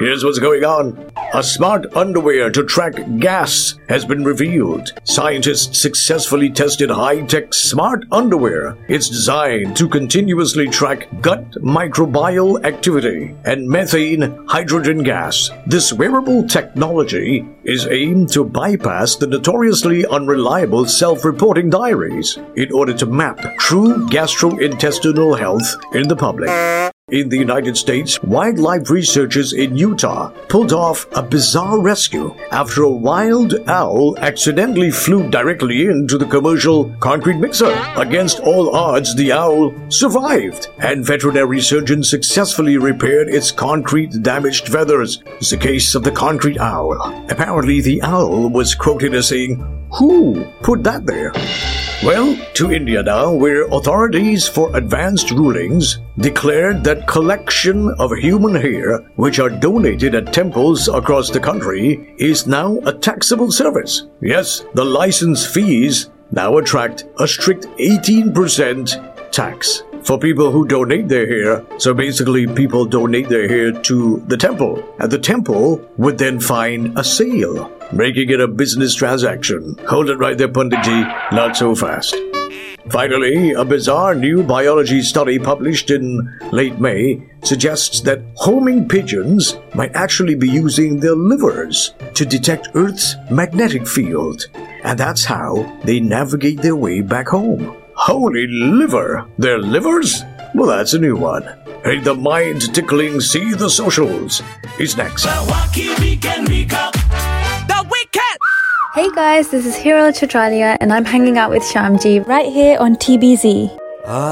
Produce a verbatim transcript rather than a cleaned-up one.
Here's what's going on. A smart underwear to track gas has been revealed. Scientists successfully tested high-tech smart underwear. It's designed to continuously track gut microbial activity and methane hydrogen gas. This wearable technology is aimed to bypass the notoriously unreliable self-reporting diaries in order to map true gastrointestinal health in the public. In the United States, wildlife researchers in Utah pulled off a bizarre rescue after a wild owl accidentally flew directly into the commercial concrete mixer. Against all odds, the owl survived, and veterinary surgeons successfully repaired its concrete-damaged feathers. It's the case of the concrete owl. Apparently, the owl was quoted as saying, "Who put that there?" Well, to India now, where authorities for advanced rulings declared that collection of human hair, which are donated at temples across the country, is now a taxable service. Yes, the license fees now attract a strict eighteen percent tax for people who donate their hair. So basically, people donate their hair to the temple, and the temple would then find a sale, making it a business transaction. Hold it right there, Panditji. Not so fast. Finally, a bizarre new biology study published in late May suggests that homing pigeons might actually be using their livers to detect Earth's magnetic field, and that's how they navigate their way back home. Holy liver! Their livers? Well, that's a new one. Hey, the mind-tickling See the Socials is next. The Weekend! Hey guys, this is Hero Chatralia and I'm hanging out with Shamji right here on T B Z.